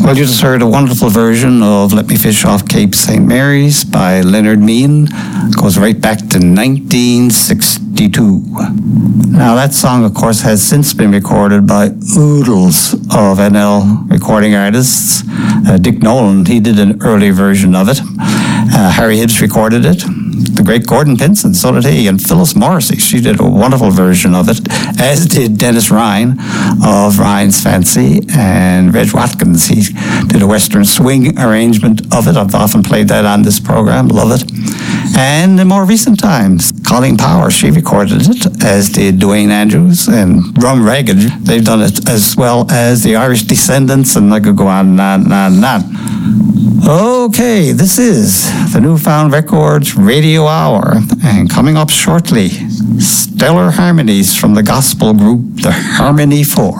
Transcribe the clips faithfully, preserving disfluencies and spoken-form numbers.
Well, you just heard a wonderful version of Let Me Fish Off Cape Saint Mary's by Leonard Meehan. Goes right back to nineteen sixty-two. Now, that song, of course, has since been recorded by oodles of N L recording artists. Uh, Dick Nolan, he did an early version of it. Uh, Harry Hibbs recorded it. The great Gordon Pinson, so did he. And Phyllis Morrissey, she did a wonderful version of it, as did Dennis Ryan of Ryan's Fancy. And Reg Watkins, he did a Western swing arrangement of it. I've often played that on this program, love it. And in more recent times, Colleen Power, she recorded it, as did Dwayne Andrews and Rum Ragged. They've done it as well as the Irish Descendants, and I could go on and on and on and on. Okay, this is the Newfound Records Radio Hour, and coming up shortly, stellar harmonies from the gospel group The Harmony Four.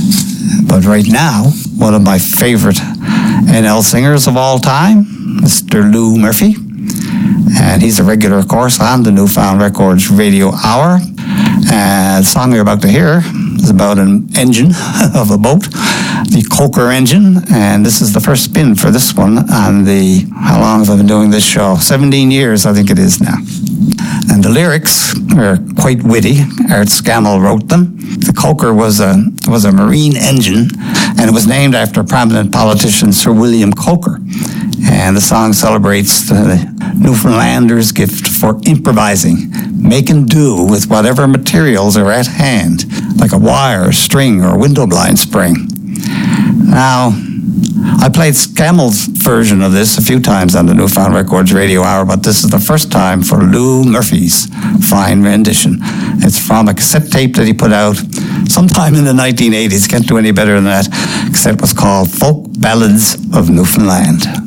But right now, one of my favorite N L singers of all time, Mister Lou Murphy, and he's a regular, of course, on the Newfound Records Radio Hour. And the song you're about to hear is about an engine of a boat, the Coker engine, and this is the first spin for this one on the, how long have I been doing this show? seventeen years, I think it is now. And the lyrics are quite witty. Art Scammell wrote them. The Coker was a was a marine engine, and it was named after prominent politician Sir William Coker. And the song celebrates the Newfoundlanders' gift for improvising, making do with whatever materials are at hand, like a wire, string, or window blind spring. Now, I played Scammell's version of this a few times on the Newfound Records Radio Hour, but this is the first time for Lou Murphy's fine rendition. It's from a cassette tape that he put out sometime in the nineteen eighties. Can't do any better than that. Cassette was called Folk Ballads of Newfoundland.